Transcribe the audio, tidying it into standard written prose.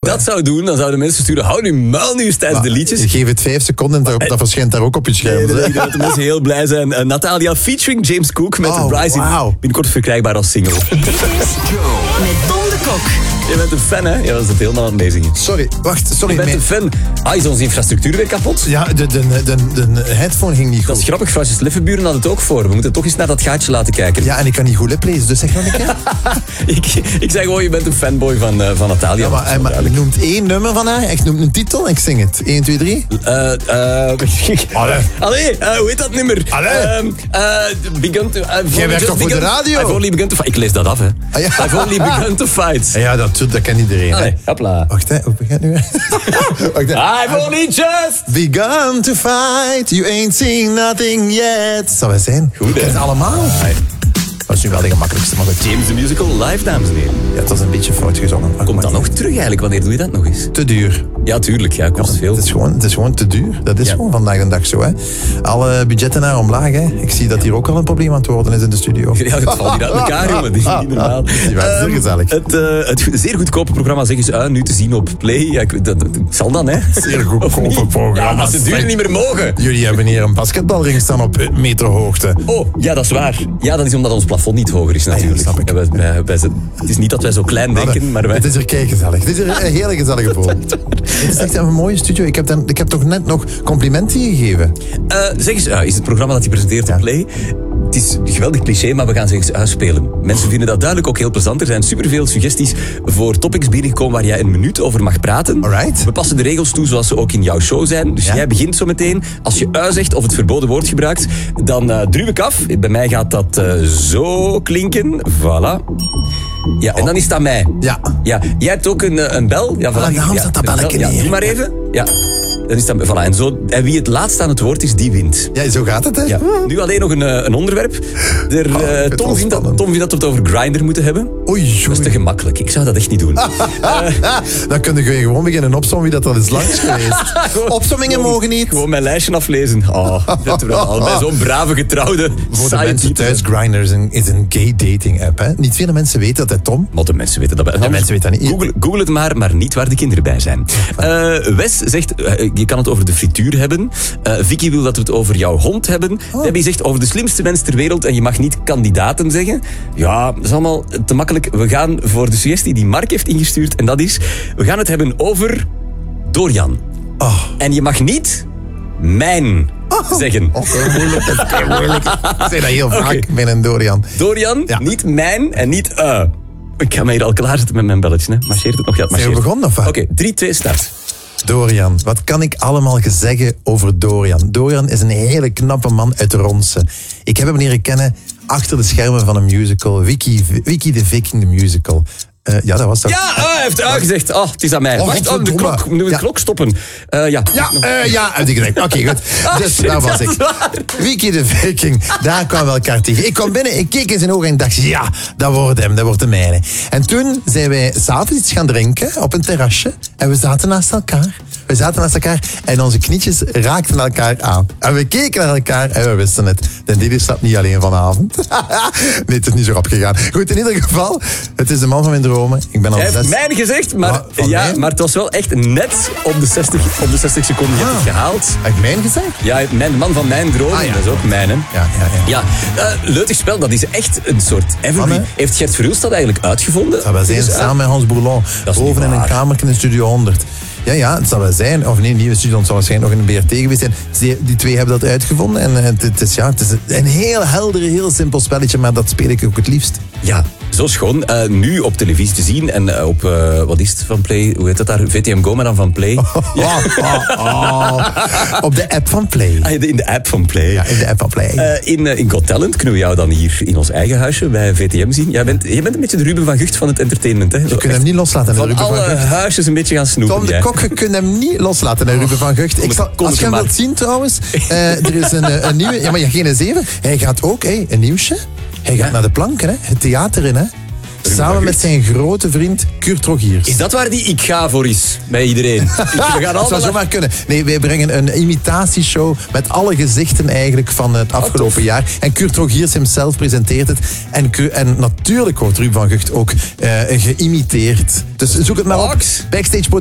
dat zou doen, dan zouden mensen sturen, hou nu muil nu eens tijdens de liedjes. Geef het 5 seconden en dat verschijnt daar ook op je scherm. Ik denk dat de mensen heel blij zijn. Natalia featuring James Cook met Rising. Wow. Binnenkort verkrijgbaar als single. Dit is met Tom de Kok. Je bent een fan, hè? Ja, dat is het helemaal aan het meezingen. Sorry. Je bent een fan. Is onze infrastructuur weer kapot? Ja, de headphone ging niet goed. Dat is grappig, Francis Leffenburen had het ook voor. We moeten toch eens naar dat gaatje laten kijken. Ja, en ik kan niet goed liplezen, dus zeg nog een keer. ik zeg gewoon, je bent een fanboy van Natalia. Ja, maar noemt 1 nummer van haar, ik noem een titel en ik zing het. 1, 2, 3. Allee, hoe heet dat nummer? Jij werkt toch voor de radio? I've only begun to fight. Ik lees dat af, hè. Ja. I've only begun to fight. Ja, dat kent iedereen. Allee, hopla. Wacht, hè, hoe begint het nu? Wacht, hè. I've only just begun to fight, you ain't seen nothing yet. Zou wij zijn? Goed, hè? Het allemaal. Dat is nu wel de gemakkelijkste, maar goed. James the Musical live, dames en heren. Ja, dat is een beetje fout gezongen. Komt dat nog terug eigenlijk? Wanneer doe je dat nog eens? Te duur. Ja, tuurlijk. Ja, kost veel. Het is gewoon te duur. Dat is gewoon vandaag de dag zo. Hè. Alle budgetten naar omlaag. Hè. Ik zie dat hier ook al een probleem aan het worden is in de studio. Ja, het valt hier uit elkaar, jongen. Die is niet normaal. Die waren zeer gezellig. Het zeer goedkope programma, zeg eens, nu te zien op Play. Ja, dat zal dan, hè? Zeer goedkope programma. Ja, maar ze duren niet meer mogen. Jullie hebben hier een basketbalring staan op meterhoogte. Oh, ja, dat is waar. Ja, dat is omdat ons plafond niet hoger is, natuurlijk. Ja, snap ik. Het is niet dat wij zo klein denken, maar wij... Het is er keigezellig. Het is er een hele gezellige boel. Het is echt een mooie studio. Ik heb toch net nog complimenten gegeven. Zeg eens, is het programma dat je presenteert op Play... Het is een geweldig cliché, maar we gaan ze eens uitspelen. Mensen vinden dat duidelijk ook heel plezant. Er zijn superveel suggesties voor topics binnengekomen waar jij een minuut over mag praten. Alright. We passen de regels toe zoals ze ook in jouw show zijn. Dus jij begint zo meteen. Als je zegt of het verboden woord gebruikt, dan duw ik af. Bij mij gaat dat zo klinken. Voilà. Ja, en dan is het aan mij. Ja. Jij hebt ook een bel. Ja, voilà. Daarom staat dat belletje neer. Doe maar even. Ja. Dan is dat, voilà. En wie het laatst aan het woord is, die wint. Ja, zo gaat het, hè? Ja. Nu alleen nog een onderwerp. Tom vindt dat we het over Grindr moeten hebben. Oei. Dat is te gemakkelijk. Ik zou dat echt niet doen. Dan kun je gewoon beginnen opzommen wie dat is langs geweest. Opsommingen mogen niet. Gewoon mijn lijstje aflezen. Dat we allebei zo'n brave getrouwde. Voor de mensen thuis, Grindr is een gay dating app. Hè? Niet veel mensen weten dat, hè, Tom? Maar de mensen weten dat. De mensen weten dat niet. Google het maar niet waar de kinderen bij zijn. Wes zegt, je kan het over de frituur hebben. Vicky wil dat we het over jouw hond hebben. Debbie zegt over de slimste mens ter wereld en je mag niet kandidaten zeggen. Ja, dat is allemaal te makkelijk. We gaan voor de suggestie die Mark heeft ingestuurd en dat is, we gaan het hebben over Dorian. En je mag niet mijn zeggen. Moeilijk. Ik zeg dat heel vaak binnen Dorian. Dorian, niet mijn en niet Ik ga mij hier al klaarzetten met mijn belletje. Hè. Marcheert het nog? Ja, het marcheert. Zijn we begonnen of wat? Oké, 3, 2, start. Dorian. Wat kan ik allemaal zeggen over Dorian? Dorian is een hele knappe man uit Ronse. Ik heb hem leren kennen achter de schermen van een musical. Wiki de Viking, de musical. Ja, dat was dat. Ja, hij heeft gezegd. Het is aan mij. Wacht, de klok stoppen. Heb ik gezegd. Oké, goed. Dus daar was ik. Wiki de Viking, daar kwamen we elkaar tegen. Ik kwam binnen, ik keek in zijn ogen en dacht, ja, dat wordt hem, dat wordt de mijne. En toen zijn wij s'avonds iets gaan drinken op een terrasje. En we zaten naast elkaar. En onze knietjes raakten elkaar aan. En we keken naar elkaar en we wisten het. Den Dieter slaapt niet alleen vanavond. Nee, het is niet zo rap gegaan. Goed, in ieder geval, het is de man van mijn dromen. Ik ben al 6. Hij heeft mijn gezegd, maar het was wel echt net op de 60 seconden. Je hebt het gehaald. Heb ik mijn gezegd? Ja, de man van mijn dromen. Dat is ook mijn, hè. Ja. Leutig spel, dat is echt een soort evergreen. Heeft Gert Verhulst dat eigenlijk uitgevonden? Dat zijn samen met Hans Bourlon. Boven in een kamertje in Studio 100. Ja, het zal wel zijn. Of nee, nieuwe studio, het zal waarschijnlijk nog in de BRT geweest zijn. Die twee hebben dat uitgevonden. En het is een heel helder, heel simpel spelletje, maar dat speel ik ook het liefst. Ja, zo schoon. Nu op televisie te zien en op, wat is het van Play? Hoe heet dat daar? VTM Go, maar dan van Play. Op de app van Play. In de app van Play. Ja, in de app van Play. In Got Talent kunnen we jou dan hier in ons eigen huisje bij VTM zien. Jij bent een beetje de Ruben van Gucht van het entertainment. Hè? Je kunt hem niet loslaten. Van alle huisjes een beetje gaan snoepen. Tom de Kok, je kunt hem niet loslaten, Ruben van Gucht. Als je hem wilt zien trouwens, er is een nieuwe... Ja, maar je geen 7. Hij gaat ook, een nieuwsje. Hij gaat naar de planken, hè? Het theater in, hè? Samen met zijn grote vriend Kurt Rogiers. Is dat waar die Ik Ga voor is? Bij iedereen. Dat zou zomaar kunnen. Nee, wij brengen een imitatieshow met alle gezichten eigenlijk van het afgelopen jaar. En Kurt Rogiers hemzelf presenteert het. En natuurlijk wordt Ruben van Gucht ook geïmiteerd. Dus zoek het maar op. Backstage